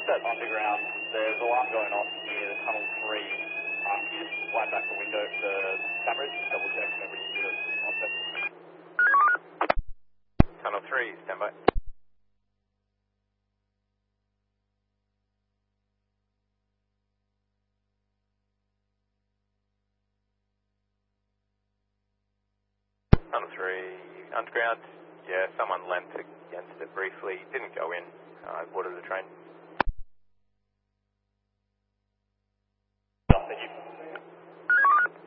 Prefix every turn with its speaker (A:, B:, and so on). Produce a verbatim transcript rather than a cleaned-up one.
A: set underground. There's alarm going off near the tunnel three. Um, can you just wind back the window to cameras, just double check whenever you do it. One second.
B: Tunnel three, stand by. Tunnel three, underground. Yeah, someone leant against it briefly, didn't go in, uh, boarded the train.